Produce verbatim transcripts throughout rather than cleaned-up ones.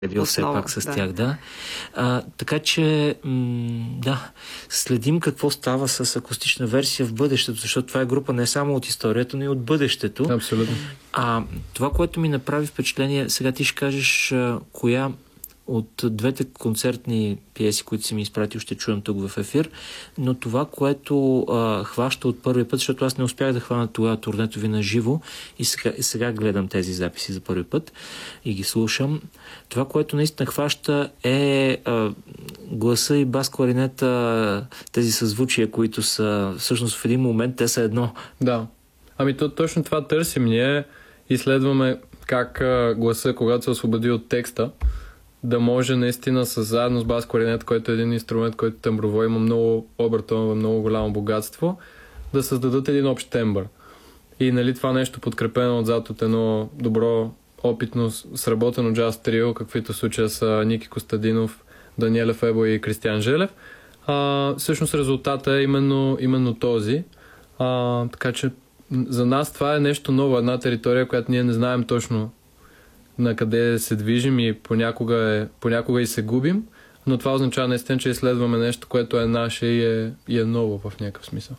бил все пак с да. тях, да. А, така че, м- да, следим какво става с акустична версия в бъдещето, защото това е група не само от историята, но и от бъдещето. Абсолютно. А това, което ми направи впечатление, сега ти ще кажеш а, коя от двете концертни пиеси, които си ми изпратил, ще чуем тук в ефир, но това, което а, хваща от първи път, защото аз не успях да хвана това турнето ви на живо и сега, и сега гледам тези записи за първи път и ги слушам. Това, което наистина хваща е а, гласа и бас кларинета, тези съзвучия, които са всъщност в един момент те са едно. Да. Ами то, точно това търсим. Ние изследваме как а, гласа, когато се освободи от текста, да може наистина с, заедно с бас кларинет, който е един инструмент, който темброво има много обертонове, много голямо богатство, да създадат един общ тембър. И нали, това нещо подкрепено отзад от едно добро, опитно, сработено джаз трио, каквито случая са Ники Костадинов, Даниела Фебо и Кристиан Желев. А, всъщност резултата е именно, именно този. А, така че за нас това е нещо ново, една територия, която ние не знаем точно на къде се движим и понякога, е, понякога и се губим, но това означава наистина, че изследваме нещо, което е наше и е, и е ново в някакъв смисъл.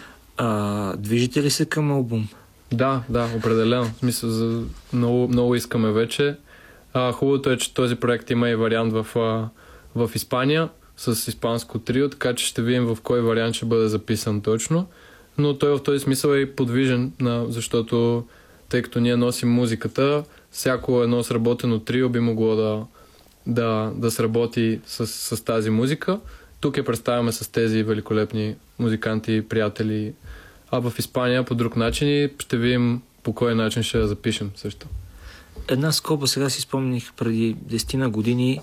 А, движите ли се към албум? Да, да, определено. В смисъл, за, много, много искаме вече. А, хубавото е, че този проект има и вариант в, а, в Испания с испанско трио, така че ще видим в кой вариант ще бъде записан точно, но той в този смисъл е и подвижен, на, защото тъй като ние носим музиката, всяко едно сработено трио би могло да, да, да сработи с, с тази музика. Тук я представяме с тези великолепни музиканти и приятели, а в Испания по друг начин и ще видим по кой начин ще я запишем също. Една скоба, сега си спомних преди десет години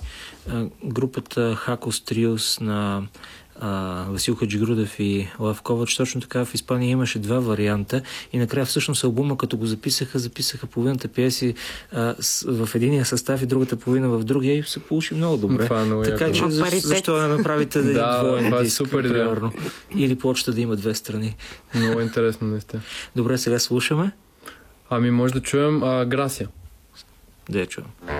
групата Хакос Триос на Uh, Васил Хаджигрудев и Лав Ковач. Точно така в Испания имаше два варианта и накрая всъщност албума, като го записаха, записаха половината пиеси uh, с, в единия състав и другата половина в другия и се получи много добре. Това е много така че защо, защо да направите да да, двоен това е диск, супер идея. Или плочата да има две страни. Много интересно наистина. Добре, сега слушаме. Ами може да чуем uh, Грасия. Да я чуем.